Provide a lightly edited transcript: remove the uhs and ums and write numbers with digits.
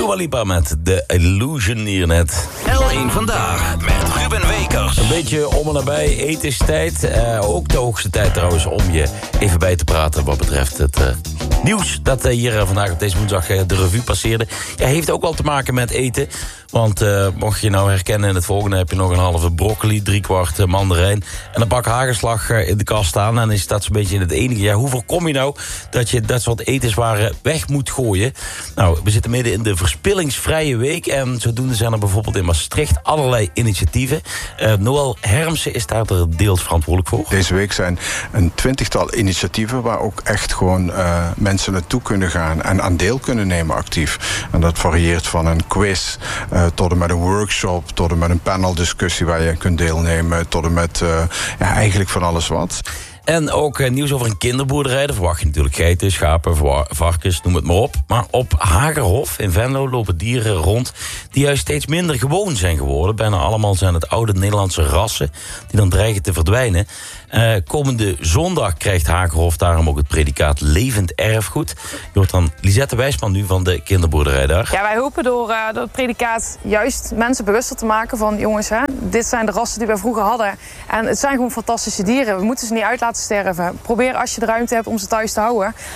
Dua Lipa met The Illusion hier net. L1 Vandaag met Ruben Wekers. Een beetje om en nabij etenstijd. Ook de hoogste tijd trouwens om je even bij te praten wat betreft het nieuws dat hier vandaag op deze woensdag de revue passeerde. Ja, heeft ook wel te maken met eten. Want mocht je nou herkennen in het volgende heb je nog een halve broccoli, 3/4 mandarijn en een bak hagelslag in de kast staan. En is dat zo'n beetje het enige. Ja, hoe voorkom je nou dat je dat soort etenswaren weg moet gooien? Nou, we zitten midden in de verspillingsvrije week. En zodoende zijn er bijvoorbeeld in Maastricht allerlei initiatieven. Noël Hermsen is daar deels verantwoordelijk voor. Deze week zijn een 20-tal initiatieven waar ook echt gewoon mensen naartoe kunnen gaan en aan deel kunnen nemen actief. En dat varieert van een quiz tot en met een workshop, tot en met een paneldiscussie waar je kunt deelnemen, tot en met eigenlijk van alles wat. En ook nieuws over een kinderboerderij. Daar verwacht je natuurlijk geiten, schapen, varkens, noem het maar op. Maar op Hagerhof in Venlo lopen dieren rond die juist steeds minder gewoon zijn geworden. Bijna allemaal zijn het oude Nederlandse rassen die dan dreigen te verdwijnen. Komende zondag krijgt Hagerhof daarom ook het predicaat levend erfgoed. Je hoort dan Lisette Wijsman nu van de kinderboerderij daar. Ja, wij hopen door het predicaat juist mensen bewuster te maken van jongens, dit zijn de rassen die wij vroeger hadden. En het zijn gewoon fantastische dieren. We moeten ze niet uit laten sterven. Probeer als je de ruimte hebt om ze thuis te houden.